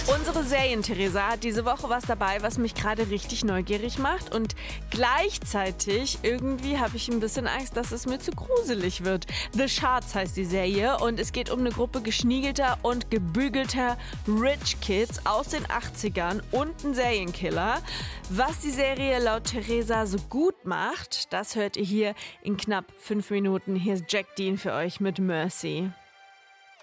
Unsere Serien-Theresa hat diese Woche was dabei, was mich gerade richtig neugierig macht. Und gleichzeitig irgendwie habe ich ein bisschen Angst, dass es mir zu gruselig wird. The Shards heißt die Serie und es geht um eine Gruppe geschniegelter und gebügelter Rich Kids aus den 80ern und einen Serienkiller. Was die Serie laut Theresa so gut macht, das hört ihr hier in knapp 5 Minuten. Hier ist Jack Dean für euch mit Mercy.